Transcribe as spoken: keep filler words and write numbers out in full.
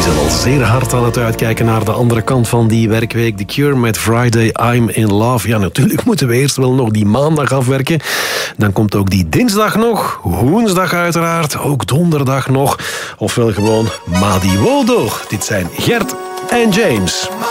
Die zijn al zeer hard aan het uitkijken naar de andere kant van die werkweek. The Cure met Friday, I'm in Love. Ja, natuurlijk moeten we eerst wel nog die maandag afwerken. Dan komt ook die dinsdag nog. Woensdag uiteraard. Ook donderdag nog. Ofwel gewoon Madi Wodo. Dit zijn Gert en James.